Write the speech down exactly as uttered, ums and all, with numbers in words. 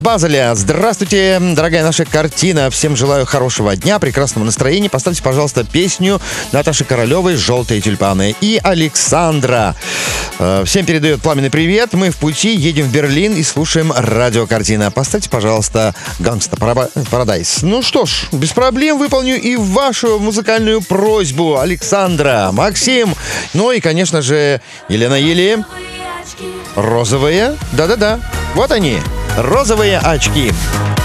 Базеля. Здравствуйте, дорогая наша картина. Всем желаю хорошего дня, прекрасного настроения. Поставьте, пожалуйста, песню Наташи Королевой «Желтые тюльпаны». И Александра. Всем передает пламенный привет. Мы в пути, едем в Берлин и слушаем радио «Картина». Поставьте, пожалуйста, «Гангста Парадайз». Ну что ж, без проблем выполню и вашу музыкальную просьбу, Александра, Максим. Ну и, конечно же, Елена Ели. Розовые. Да-да-да. Вот они. Розовые очки.